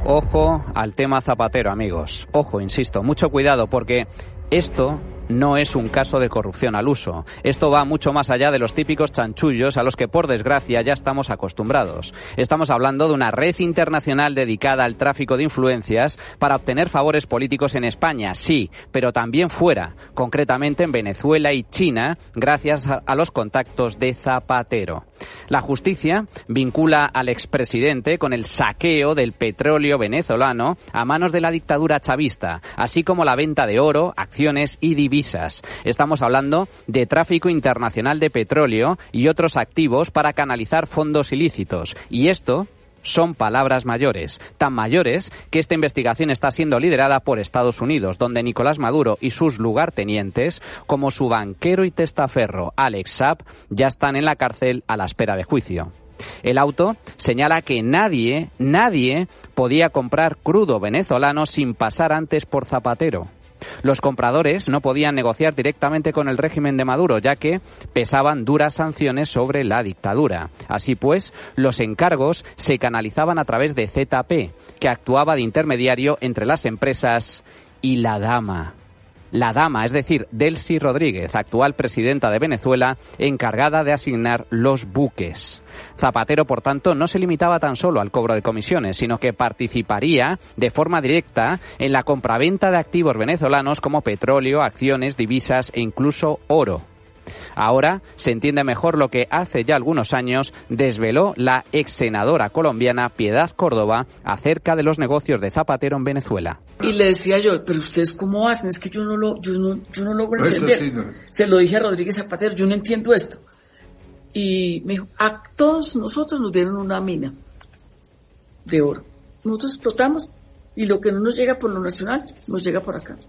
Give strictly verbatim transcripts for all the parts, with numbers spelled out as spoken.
Ojo al tema Zapatero, amigos. Ojo, insisto, mucho cuidado, porque esto no es un caso de corrupción al uso. Esto va mucho más allá de los típicos chanchullos a los que, por desgracia, ya estamos acostumbrados. Estamos hablando de una red internacional dedicada al tráfico de influencias para obtener favores políticos en España, sí, pero también fuera, concretamente en Venezuela y China, gracias a los contactos de Zapatero. La justicia vincula al expresidente con el saqueo del petróleo venezolano a manos de la dictadura chavista, así como la venta de oro, acciones y divisas. Estamos hablando de tráfico internacional de petróleo y otros activos para canalizar fondos ilícitos. Y esto son palabras mayores, tan mayores que esta investigación está siendo liderada por Estados Unidos, donde Nicolás Maduro y sus lugartenientes, como su banquero y testaferro Alex Saab, ya están en la cárcel a la espera de juicio. El auto señala que nadie, nadie podía comprar crudo venezolano sin pasar antes por Zapatero. Los compradores no podían negociar directamente con el régimen de Maduro, ya que pesaban duras sanciones sobre la dictadura. Así pues, los encargos se canalizaban a través de Z P, que actuaba de intermediario entre las empresas y la dama. La dama, es decir, Delcy Rodríguez, actual presidenta de Venezuela, encargada de asignar los buques. Zapatero, por tanto, no se limitaba tan solo al cobro de comisiones, sino que participaría de forma directa en la compraventa de activos venezolanos como petróleo, acciones, divisas e incluso oro. Ahora se entiende mejor lo que hace ya algunos años desveló la ex senadora colombiana Piedad Córdoba acerca de los negocios de Zapatero en Venezuela. Y le decía yo, pero ustedes cómo hacen, es que yo no lo, yo no, yo no logro entender. Sí, no. Se lo dije a Rodríguez Zapatero, yo no entiendo esto. Y me dijo, a todos nosotros nos dieron una mina de oro. Nosotros explotamos y lo que no nos llega por lo nacional, nos llega por acá.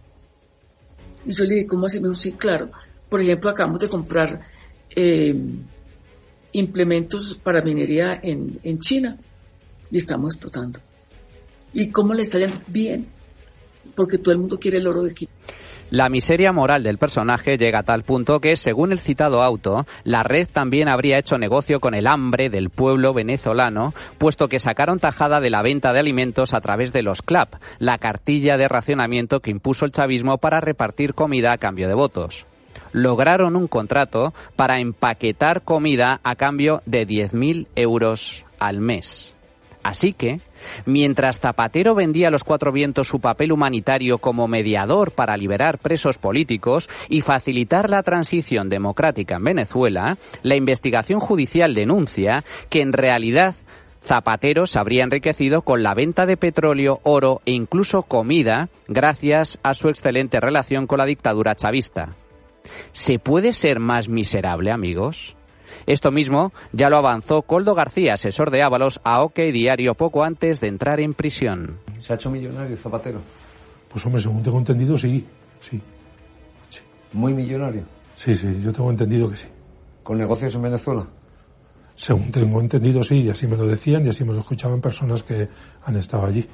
Y yo le dije, ¿cómo así? Me dijo, sí, claro. Por ejemplo, acabamos de comprar eh, implementos para minería en, en China y estamos explotando. ¿Y cómo le está yendo? Bien, porque todo el mundo quiere el oro de aquí. La miseria moral del personaje llega a tal punto que, según el citado auto, la red también habría hecho negocio con el hambre del pueblo venezolano, puesto que sacaron tajada de la venta de alimentos a través de los C L A P, la cartilla de racionamiento que impuso el chavismo para repartir comida a cambio de votos. Lograron un contrato para empaquetar comida a cambio de diez mil euros al mes. Así que, mientras Zapatero vendía a los cuatro vientos su papel humanitario como mediador para liberar presos políticos y facilitar la transición democrática en Venezuela, la investigación judicial denuncia que en realidad Zapatero se habría enriquecido con la venta de petróleo, oro e incluso comida gracias a su excelente relación con la dictadura chavista. ¿Se puede ser más miserable, amigos? Esto mismo ya lo avanzó Coldo García, asesor de Ábalos, a OK Diario poco antes de entrar en prisión. ¿Se ha hecho millonario Zapatero? Pues hombre, según tengo entendido, sí. sí. sí. ¿Muy millonario? Sí, sí, yo tengo entendido que sí. ¿Con negocios en Venezuela? Según tengo entendido, sí, y así me lo decían y así me lo escuchaban personas que han estado allí.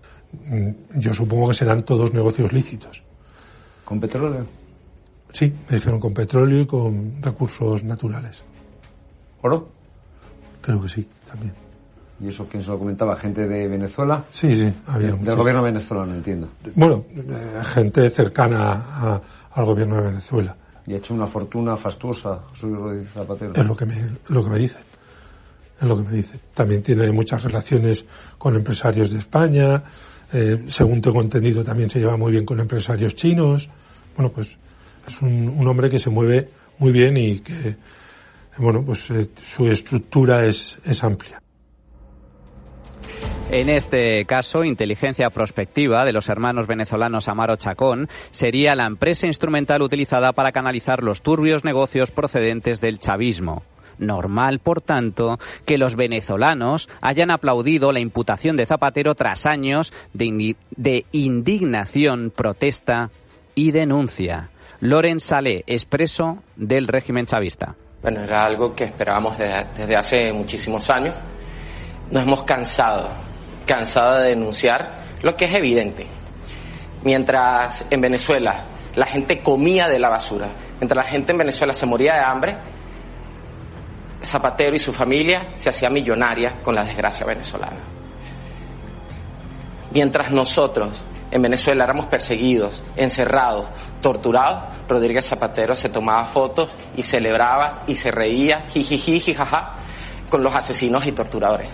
Yo supongo que serán todos negocios lícitos. ¿Con petróleo? Sí, me dijeron con petróleo y con recursos naturales. ¿Oro? Creo que sí, también. ¿Y eso quién se lo comentaba? ¿Gente de Venezuela? Sí, sí. Había Del gobierno venezolano, entiendo. Bueno, eh, gente cercana a, al gobierno de Venezuela. ¿Y ha hecho una fortuna fastuosa José Luis Rodríguez Zapatero? Es lo que me, lo que me dicen. Es lo que me dicen. También tiene muchas relaciones con empresarios de España. Eh, según tengo entendido, también se lleva muy bien con empresarios chinos. Bueno, pues es un, un hombre que se mueve muy bien y que, bueno, pues eh, su estructura es, es amplia. En este caso, Inteligencia Prospectiva, de los hermanos venezolanos Amaro Chacón, sería la empresa instrumental utilizada para canalizar los turbios negocios procedentes del chavismo. Normal, por tanto, que los venezolanos hayan aplaudido la imputación de Zapatero tras años de, indi- de indignación, protesta y denuncia. Loren Salé, expreso del régimen chavista. Bueno, era algo que esperábamos desde, desde hace muchísimos años. Nos hemos cansado, cansado de denunciar lo que es evidente. Mientras en Venezuela la gente comía de la basura, mientras la gente en Venezuela se moría de hambre, Zapatero y su familia se hacía millonaria con la desgracia venezolana. Mientras nosotros en Venezuela éramos perseguidos, encerrados, torturados, Rodríguez Zapatero se tomaba fotos y celebraba y se reía, jijiji, jijaja, con los asesinos y torturadores.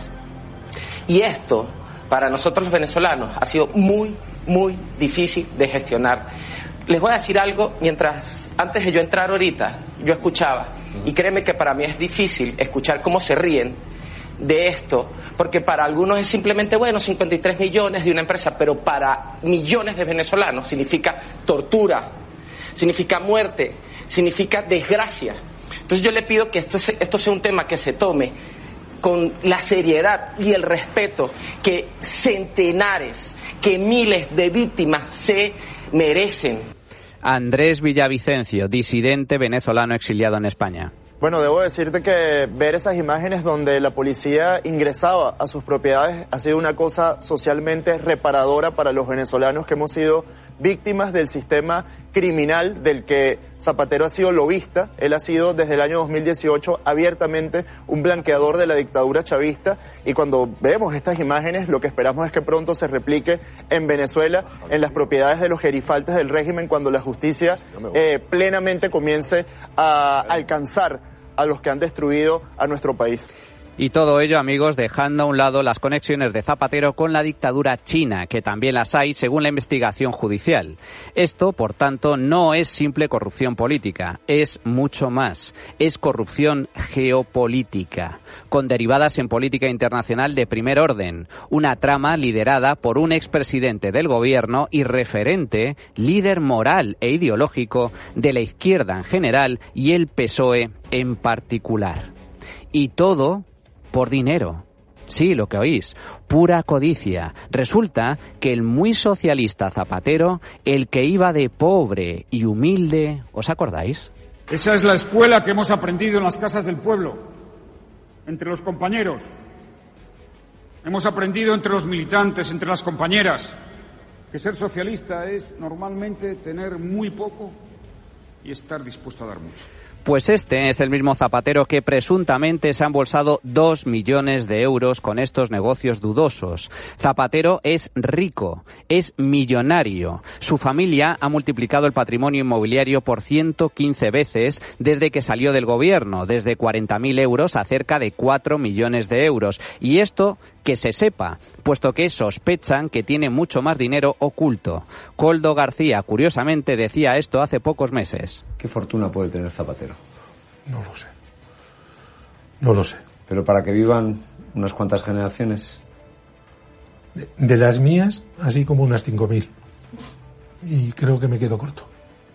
Y esto, para nosotros los venezolanos, ha sido muy, muy difícil de gestionar. Les voy a decir algo, mientras, antes de yo entrar ahorita, yo escuchaba, y créeme que para mí es difícil escuchar cómo se ríen de esto, porque para algunos es simplemente, bueno, cincuenta y tres millones de una empresa, pero para millones de venezolanos significa tortura, significa muerte, significa desgracia. Entonces yo le pido que esto, esto sea un tema que se tome con la seriedad y el respeto que centenares, que miles de víctimas se merecen. Andrés Villavicencio, disidente venezolano exiliado en España. Bueno, debo decirte que ver esas imágenes donde la policía ingresaba a sus propiedades ha sido una cosa socialmente reparadora para los venezolanos que hemos sido víctimas del sistema criminal del que Zapatero ha sido lobista. Él ha sido desde el año dos mil dieciocho abiertamente un blanqueador de la dictadura chavista, y cuando vemos estas imágenes lo que esperamos es que pronto se replique en Venezuela, en las propiedades de los gerifaltes del régimen, cuando la justicia eh, plenamente comience a alcanzar a los que han destruido a nuestro país. Y todo ello, amigos, dejando a un lado las conexiones de Zapatero con la dictadura china, que también las hay según la investigación judicial. Esto, por tanto, no es simple corrupción política, es mucho más. Es corrupción geopolítica, con derivadas en política internacional de primer orden. Una trama liderada por un expresidente del gobierno y referente, líder moral e ideológico de la izquierda en general y el P S O E en particular. Y todo por dinero. Sí, lo que oís, pura codicia. Resulta que el muy socialista Zapatero, el que iba de pobre y humilde, ¿os acordáis? Esa es la escuela que hemos aprendido en las casas del pueblo, entre los compañeros. Hemos aprendido entre los militantes, entre las compañeras, que ser socialista es normalmente tener muy poco y estar dispuesto a dar mucho. Pues este es el mismo Zapatero que presuntamente se ha embolsado dos millones de euros con estos negocios dudosos. Zapatero es rico, es millonario. Su familia ha multiplicado el patrimonio inmobiliario por ciento quince veces desde que salió del gobierno, desde cuarenta mil euros a cerca de cuatro millones de euros. Y esto que se sepa, puesto que sospechan que tiene mucho más dinero oculto. Koldo García, curiosamente, decía esto hace pocos meses. ¿Qué fortuna puede tener Zapatero? No lo sé. No lo sé. Pero para que vivan unas cuantas generaciones. De, de las mías, así como unas cinco mil. Y creo que me quedo corto.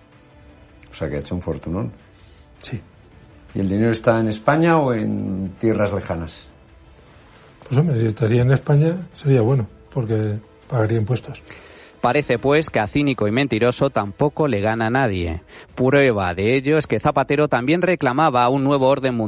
O sea que ha hecho un fortunón. Sí. ¿Y el dinero está en España o en tierras lejanas? Pues hombre, si estaría en España sería bueno, porque pagaría impuestos. Parece pues que a cínico y mentiroso tampoco le gana a nadie. Prueba de ello es que Zapatero también reclamaba un nuevo orden mundial